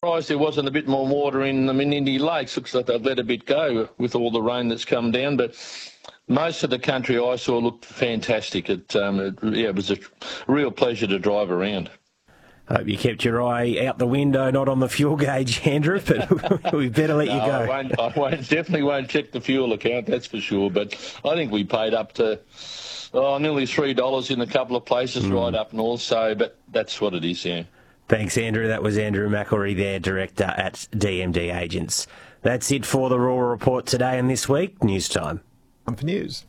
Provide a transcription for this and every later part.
Surprised there wasn't a bit more water in the Menindee Lakes. Looks like they've let a bit go with all the rain that's come down, but most of the country I saw looked fantastic. It was a real pleasure to drive around. Hope you kept your eye out the window, not on the fuel gauge, Andrew, but we better let you go. I definitely won't check the fuel account, that's for sure, but I think we paid up to nearly $3 in a couple of places right up north, but that's what it is, yeah. Thanks, Andrew. That was Andrew McElry there, Director at DMD Agents. That's it for the Raw Report today and this week. News time. Time for news.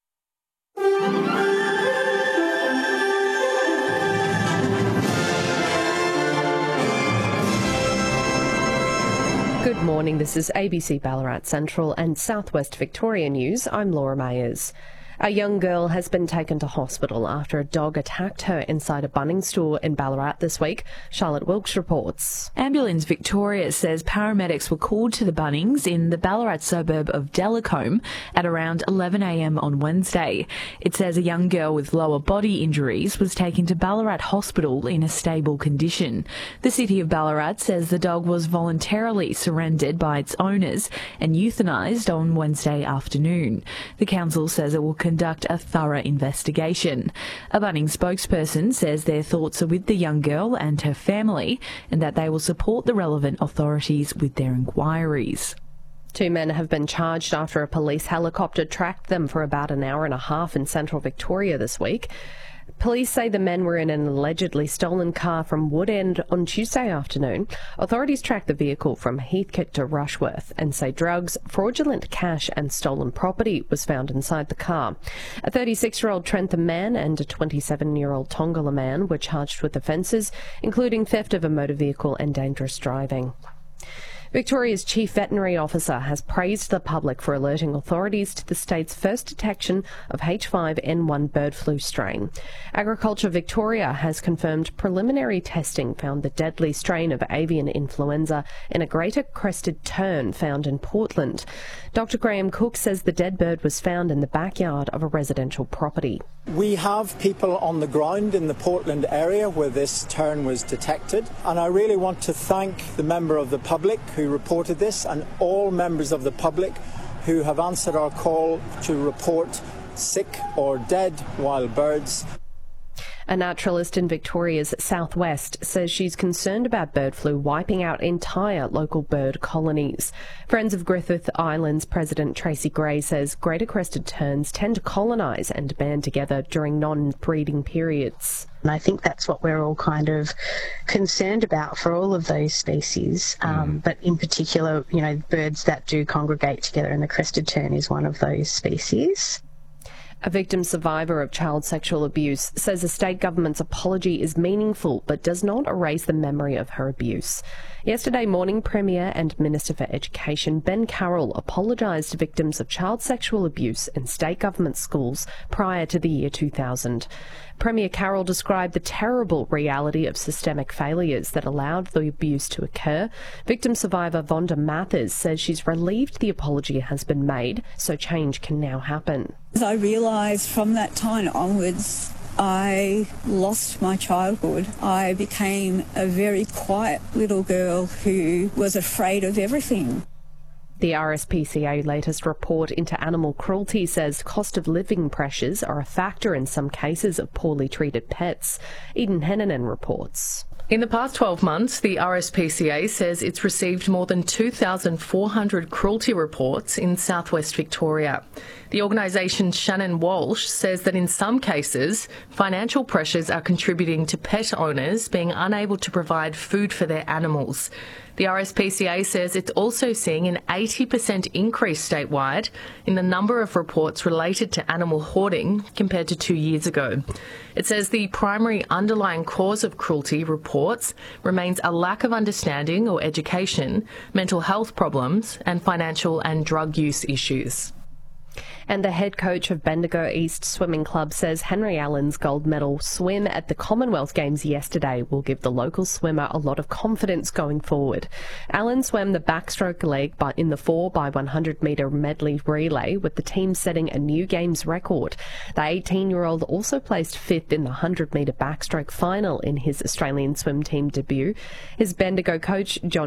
Good morning, this is ABC Ballarat Central and Southwest Victoria News. I'm Laura Mayers. A young girl has been taken to hospital after a dog attacked her inside a Bunnings store in Ballarat this week. Charlotte Wilkes reports. Ambulance Victoria says paramedics were called to the Bunnings in the Ballarat suburb of Delacombe at around 11 a.m. on Wednesday. It says a young girl with lower body injuries was taken to Ballarat Hospital in a stable condition. The City of Ballarat says the dog was voluntarily surrendered by its owners and euthanised on Wednesday afternoon. The council says it will conduct a thorough investigation. A Bunnings spokesperson says their thoughts are with the young girl and her family and that they will support the relevant authorities with their inquiries. 2 men have been charged after a police helicopter tracked them for about an hour and a half in central Victoria this week. Police say the men were in an allegedly stolen car from Woodend on Tuesday afternoon. Authorities tracked the vehicle from Heathcote to Rushworth and say drugs, fraudulent cash and stolen property was found inside the car. A 36-year-old Trentham man and a 27-year-old Tongala man were charged with offences, including theft of a motor vehicle and dangerous driving. Victoria's Chief Veterinary Officer has praised the public for alerting authorities to the state's first detection of H5N1 bird flu strain. Agriculture Victoria has confirmed preliminary testing found the deadly strain of avian influenza in a greater crested tern found in Portland. Dr. Graham Cook says the dead bird was found in the backyard of a residential property. We have people on the ground in the Portland area where this tern was detected, and I really want to thank the member of the public who reported this and all members of the public who have answered our call to report sick or dead wild birds. A naturalist in Victoria's southwest says she's concerned about bird flu wiping out entire local bird colonies. Friends of Griffith Islands President Tracy Gray says greater crested terns tend to colonise and band together during non-breeding periods. And I think that's what we're all kind of concerned about for all of those species. But in particular, birds that do congregate together, and the crested tern is one of those species. A victim survivor of child sexual abuse says the state government's apology is meaningful but does not erase the memory of her abuse. Yesterday morning, Premier and Minister for Education Ben Carroll apologised to victims of child sexual abuse in state government schools prior to the year 2000. Premier Carroll described the terrible reality of systemic failures that allowed the abuse to occur. Victim survivor Vonda Mathers says she's relieved the apology has been made, so change can now happen. I realised from that time onwards I lost my childhood. I became a very quiet little girl who was afraid of everything. The RSPCA latest report into animal cruelty says cost of living pressures are a factor in some cases of poorly treated pets. Eden Hennanen reports. In the past 12 months, the RSPCA says it's received more than 2,400 cruelty reports in southwest Victoria. The organisation's Shannon Walsh says that in some cases, financial pressures are contributing to pet owners being unable to provide food for their animals. The RSPCA says it's also seeing an 80% increase statewide in the number of reports related to animal hoarding compared to 2 years ago. It says the primary underlying cause of cruelty reports remains a lack of understanding or education, mental health problems, and financial and drug use issues. And the head coach of Bendigo East Swimming Club says Henry Allen's gold medal swim at the Commonwealth Games yesterday will give the local swimmer a lot of confidence going forward. Allen swam the backstroke leg in the 4x100 metre medley relay, with the team setting a new Games record. The 18-year-old also placed 5th in the 100 metre backstroke final in his Australian swim team debut. His Bendigo coach, John